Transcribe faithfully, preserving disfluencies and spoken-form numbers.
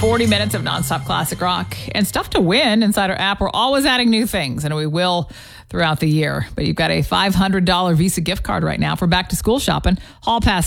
forty minutes of nonstop classic rock and stuff to win inside our app. We're always adding new things, and we will throughout the year. But you've got a five hundred dollars Visa gift card right now for back to school shopping. Hall Pass